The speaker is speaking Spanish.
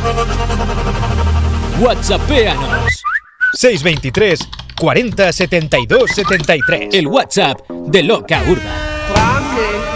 WhatsAppéanos. 623 40 72 73. El WhatsApp de Loca Urba.